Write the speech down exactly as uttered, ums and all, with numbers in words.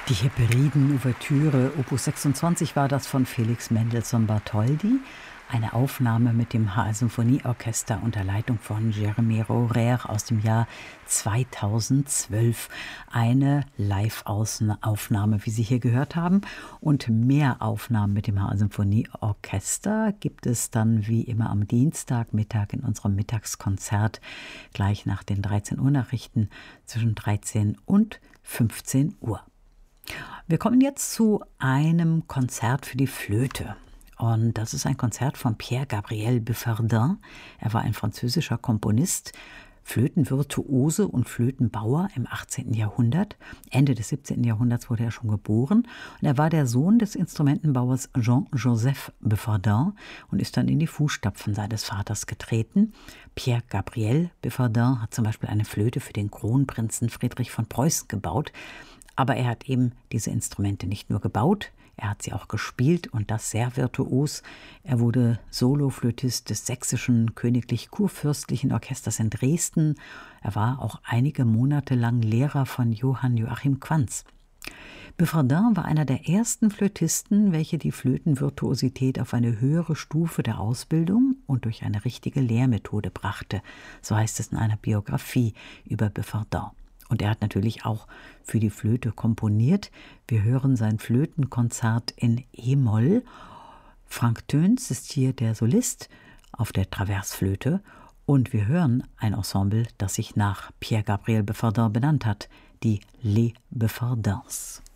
Die Heperiden-Ouvertüre, Opus sechsundzwanzig, war das von Felix Mendelssohn Bartholdy. Eine Aufnahme mit dem H Symphonieorchester unter Leitung von Jérémie Rhorer aus dem Jahr zweitausendzwölf. Eine Live-Aufnahme, wie Sie hier gehört haben. Und mehr Aufnahmen mit dem H Symphonieorchester gibt es dann wie immer am Dienstagmittag in unserem Mittagskonzert, gleich nach den dreizehn Uhr Nachrichten zwischen dreizehn und fünfzehn Uhr. Wir kommen jetzt zu einem Konzert für die Flöte. Und das ist ein Konzert von Pierre-Gabriel Buffardin. Er war ein französischer Komponist, Flötenvirtuose und Flötenbauer im achtzehnten Jahrhundert. Ende des siebzehnten Jahrhunderts wurde er schon geboren. Und er war der Sohn des Instrumentenbauers Jean-Joseph Buffardin und ist dann in die Fußstapfen seines Vaters getreten. Pierre-Gabriel Buffardin hat zum Beispiel eine Flöte für den Kronprinzen Friedrich von Preußen gebaut. Aber er hat eben diese Instrumente nicht nur gebaut, er hat sie auch gespielt und das sehr virtuos. Er wurde Soloflötist des Sächsischen Königlich Kurfürstlichen Orchesters in Dresden. Er war auch einige Monate lang Lehrer von Johann Joachim Quanz. Buffardin war einer der ersten Flötisten, welche die Flötenvirtuosität auf eine höhere Stufe der Ausbildung und durch eine richtige Lehrmethode brachte. So heißt es in einer Biografie über Buffardin. Und er hat natürlich auch für die Flöte komponiert. Wir hören sein Flötenkonzert in E-Moll. Frank Töns ist hier der Solist auf der Traversflöte. Und wir hören ein Ensemble, das sich nach Pierre-Gabriel Buffardin benannt hat, die Les Buffardins.